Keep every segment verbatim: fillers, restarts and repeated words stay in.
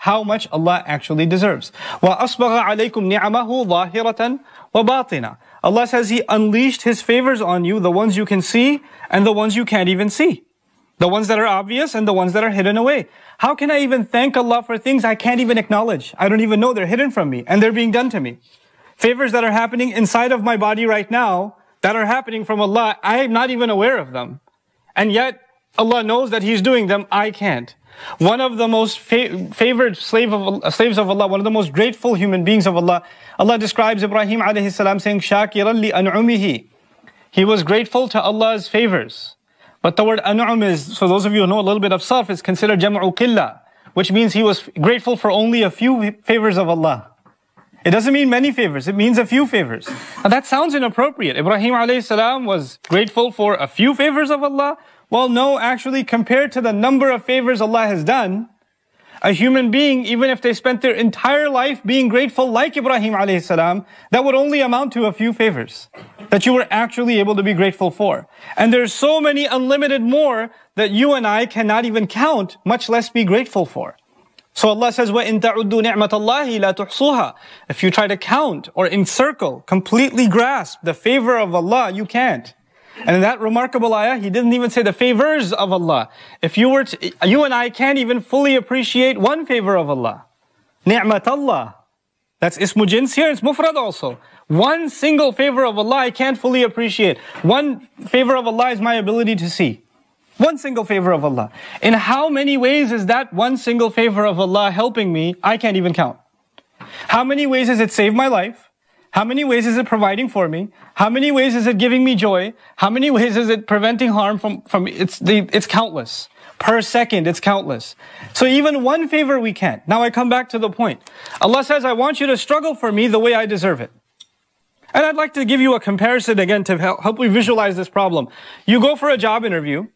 how much Allah actually deserves. وَأَصْبَغَ عَلَيْكُمْ نِعَمَهُ ظَاهِرَةً وَبَاطِنًا. Allah says He unleashed His favors on you, the ones you can see and the ones you can't even see. The ones that are obvious and the ones that are hidden away. How can I even thank Allah for things I can't even acknowledge? I don't even know they're hidden from me and they're being done to me. Favors that are happening inside of my body right now, that are happening from Allah, I am not even aware of them. And yet, Allah knows that He's doing them, I can't. One of the most fa favored slave of, uh, slaves of Allah, one of the most grateful human beings of Allah, Allah describes Ibrahim alayhi salam saying, شَاكِرًا لِأَنْعُمِهِ. He was grateful to Allah's favors. But the word an'um is, for those of you who know a little bit of sarf, is considered jam'u qillah, which means he was grateful for only a few favors of Allah. It doesn't mean many favors, it means a few favors. Now that sounds inappropriate. Ibrahim alayhi salam was grateful for a few favors of Allah. Well, no, actually, compared to the number of favors Allah has done, a human being, even if they spent their entire life being grateful like Ibrahim alayhi salam, that would only amount to a few favors that you were actually able to be grateful for. And there's so many unlimited more that you and I cannot even count, much less be grateful for. So Allah says, وَإِن تَعُدُّوا نِعْمَةَ اللَّهِ لَا تُحْصُوهَا. If you try to count or encircle, completely grasp the favor of Allah, you can't. And in that remarkable ayah, He didn't even say the favors of Allah. If you were to, you and I can't even fully appreciate one favor of Allah. Ni'mat Allah. That's ismu jins here, it's mufrad also. One single favor of Allah I can't fully appreciate. One favor of Allah is my ability to see. One single favor of Allah. In how many ways is that one single favor of Allah helping me? I can't even count. How many ways has it saved my life? How many ways is it providing for me? How many ways is it giving me joy? How many ways is it preventing harm from, from it's, the, it's countless. Per second, it's countless. So even one favor we can't. Now I come back to the point. Allah says, I want you to struggle for me the way I deserve it. And I'd like to give you a comparison again to help, help we visualize this problem. You go for a job interview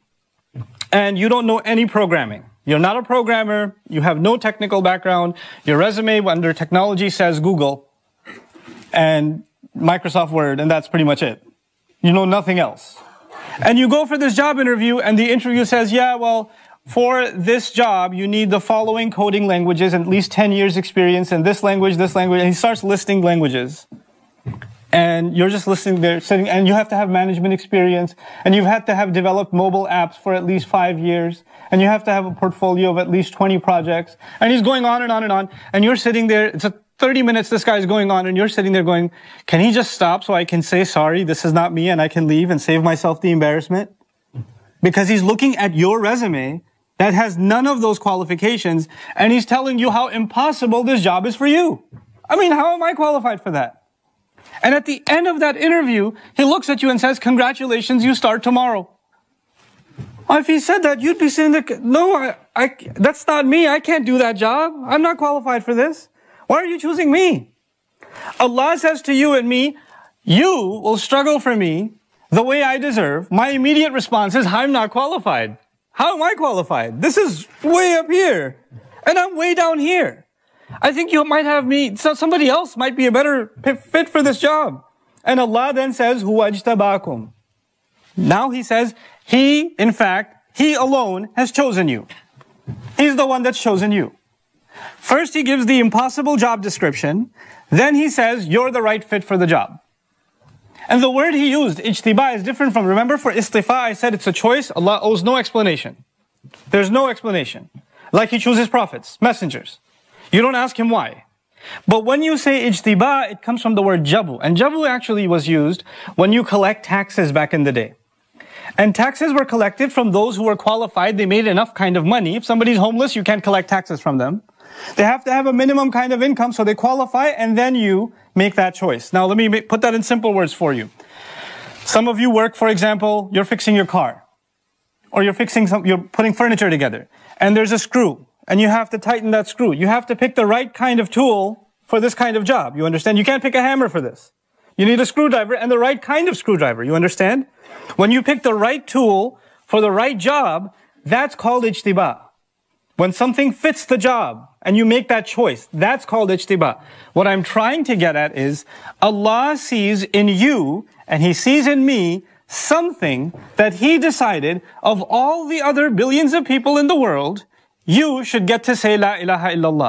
and you don't know any programming. You're not a programmer. You have no technical background. Your resume under technology says Google and Microsoft Word, and that's pretty much it. You know nothing else. And you go for this job interview, and the interview says, yeah, well, for this job, you need the following coding languages, and at least ten years experience in this language, this language, and he starts listing languages. And you're just listening there, sitting, and you have to have management experience, and you've had to have developed mobile apps for at least five years, and you have to have a portfolio of at least twenty projects, and he's going on and on and on, and you're sitting there, it's a thirty minutes this guy is going on, and you're sitting there going, can he just stop so I can say, sorry, this is not me, and I can leave and save myself the embarrassment? Because he's looking at your resume that has none of those qualifications, and he's telling you how impossible this job is for you. I mean, how am I qualified for that? And at the end of that interview, he looks at you and says, congratulations, you start tomorrow. Well, if he said that, you'd be sitting there, no, I, I, that's not me, I can't do that job, I'm not qualified for this. Why are you choosing me? Allah says to you and me, you will struggle for me the way I deserve. My immediate response is, I'm not qualified. How am I qualified? This is way up here, and I'm way down here. I think you might have me, so somebody else might be a better fit for this job. And Allah then says, Huwa ajtabakum. Now He says, He, in fact, He alone has chosen you. He's the one that's chosen you. First, He gives the impossible job description. Then He says, you're the right fit for the job. And the word He used, ijtiba, is different from, remember for istifa, I said it's a choice. Allah owes no explanation. There's no explanation. Like He chooses prophets, messengers. You don't ask Him why. But when you say ijtiba, it comes from the word jabu. And jabu actually was used when you collect taxes back in the day. And taxes were collected from those who were qualified. They made enough kind of money. If somebody's homeless, you can't collect taxes from them. They have to have a minimum kind of income, so they qualify, and then you make that choice. Now, let me make, put that in simple words for you. Some of you work, for example, you're fixing your car. Or you're fixing some, you're putting furniture together. And there's a screw. And you have to tighten that screw. You have to pick the right kind of tool for this kind of job. You understand? You can't pick a hammer for this. You need a screwdriver and the right kind of screwdriver. You understand? When you pick the right tool for the right job, that's called ijtiba. When something fits the job and you make that choice, that's called ijtiba. What I'm trying to get at is Allah sees in you and He sees in me something that He decided of all the other billions of people in the world, you should get to say La ilaha illallah.